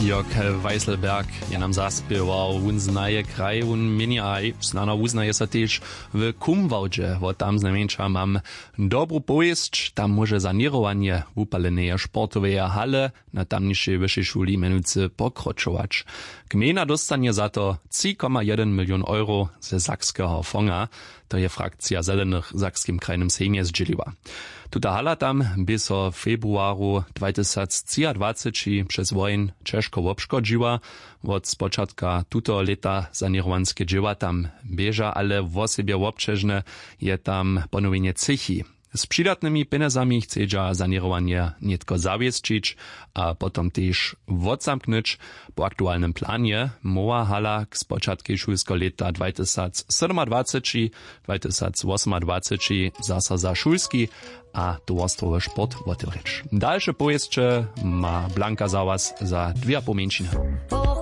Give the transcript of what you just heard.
Jörg Weiselberg je nam zaspiewał, on znaje kraj, on meniaj, znano uznaje sa też w Kumwałdzie, wo tam znamieńcza mam dobrą powieść, tam może zanirowanie upalenej sportowej hale na tamniejszej wyższej szuli menujcy pokročować. Gmina dostanie za to 3,1 milion euro ze sakskiego fonga, to je frakcja Zelenych w Sakskim krajnym sejmie zdzieliła. Tuta hala tam bis o februaru 2023 przez wojn ciężko obszkodziła. Od spočatka tuto leta sanirovanske dzieła tam bieża, ale w osobie občežne je tam ponowienie cychi. Z przydatnymi pieniędzami chce sanirowanie nie tylko zawiesczyć, a potem też odzamknąć. Po aktualnym planie mowa hala k spočatku szulskiego leta 2027-2028 zasa za szulski a towarstwowy sport otworzyć. Dalsze powieście ma Blanka za was za 2,5 miesiące.